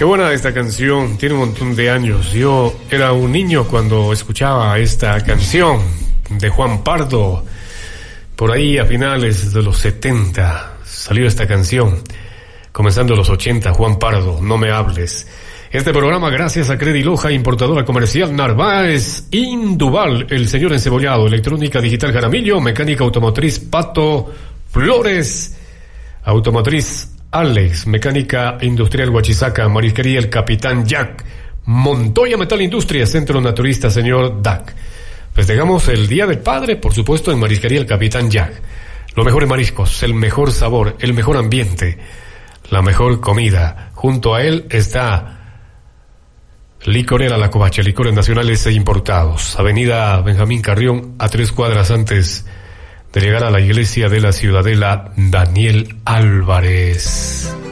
Qué buena esta canción, tiene un montón de años. Yo era un niño cuando escuchaba esta canción de Juan Pardo. Por ahí a finales de los 70 salió esta canción. Comenzando los 80, Juan Pardo, No me hables. Este programa gracias a Crediloja, importadora comercial Narváez, Induval, el señor encebollado, electrónica digital Jaramillo, mecánica automotriz Pato Flores, automotriz Alex, mecánica industrial Huachisaca, marisquería El Capitán Jack, Montoya Metal Industria, centro naturista señor Dac. Festejamos el Día del Padre, por supuesto, en marisquería El Capitán Jack. Los mejores mariscos, el mejor sabor, el mejor ambiente, la mejor comida. Junto a él está Licorera La Covacha, licores nacionales e importados. Avenida Benjamín Carrión, a 3 cuadras antes de llegar a la iglesia de la Ciudadela Daniel Álvarez.